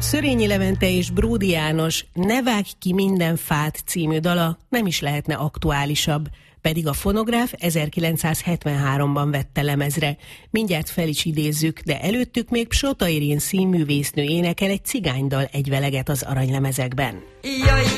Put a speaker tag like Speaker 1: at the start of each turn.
Speaker 1: Szörényi Levente és Bródi János Ne vágj ki minden fát című dala nem is lehetne aktuálisabb, pedig a fonográf 1973-ban vette lemezre. Mindjárt fel is idézzük, de előttük még Psota Irén színművésznő énekel egy cigánydal egyveleget az aranylemezekben.